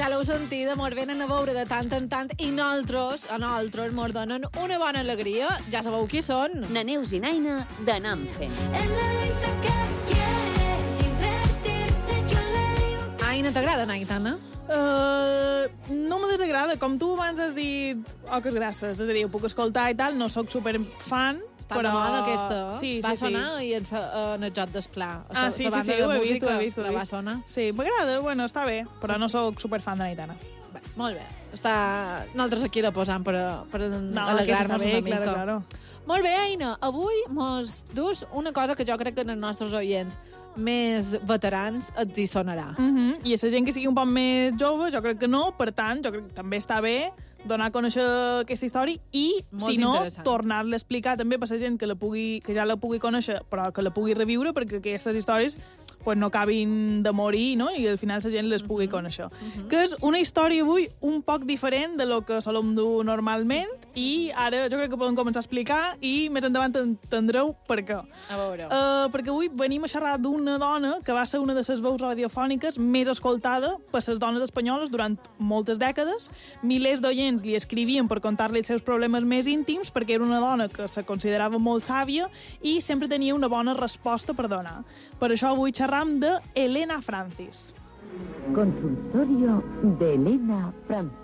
Ja l'heu sentit, mos venen a veure de tant en tant i nosaltres mos donen una bona alegria. Ja sabeu qui són. Na Neus i Naina d'Anam Fent. Aina, t'agrada Aitana? No me desagrada. Com tu abans has dit oques grasses, és a dir, ho puc escoltar i tal, no sóc superfan, Està però... de moda aquesta. Sí, va sonar i en el joc d'esplà. Sí, ho he vist. La va sonar. Sí, m'agrada, bueno, està bé, però no sóc superfan de l'Aitana. Bé, molt bé. Nosaltres aquí la posam per alegrar-nos una mica. Claro. Molt bé, Aina. Avui mos dus una cosa que jo crec que els nostres oients més veterans els hi sonarà. I a la gent que sigui un poc més jove, jo crec que no, per tant, jo crec que també està bé donar a conèixer aquesta història i, Molt si no, interessant. tornar-la a explicar també per la gent que ja la pugui conèixer, però que la pugui reviure, perquè aquestes històries pues, no acabin de morir, no? I al final la gent les pugui conèixer. Que és una història avui un poc diferent de lo que solem dur normalment i ara jo crec que podem començar a explicar i més endavant entendreu per què. A veure. Perquè avui venim a xerrar d'una dona que va ser una de les veus radiofòniques més escoltada per les dones espanyoles durant moltes dècades. Milers d'oients li escrivien per contar-li els seus problemes més íntims perquè era una dona que se considerava molt sàvia i sempre tenia una bona resposta per donar. Per això avui xerram de Elena Francis. Consultorio de Elena Francis.